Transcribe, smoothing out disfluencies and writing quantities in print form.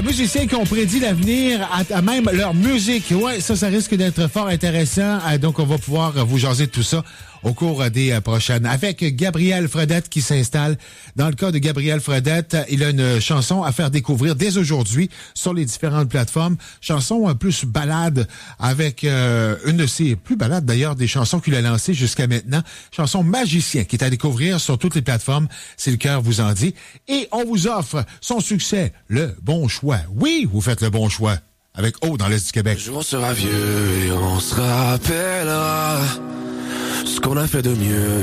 Musiciens qui ont prédit l'avenir à même leur musique. Ouais, ça risque d'être fort intéressant. Donc, on va pouvoir vous jaser de tout ça au cours des prochaines. Avec Gabriel Fredette qui s'installe. Dans le cas de Gabriel Fredette, il a une chanson à faire découvrir dès aujourd'hui sur les différentes plateformes. Chanson plus balade avec une de ses plus balades d'ailleurs des chansons qu'il a lancées jusqu'à maintenant. Chanson Magicien qui est à découvrir sur toutes les plateformes. Si le cœur vous en dit. Et on vous offre son succès, Le Bon Choix. Oui, vous faites le bon choix. Avec O dans l'Est du Québec. Un jour on sera vieux et on se rappellera ce qu'on a fait de mieux.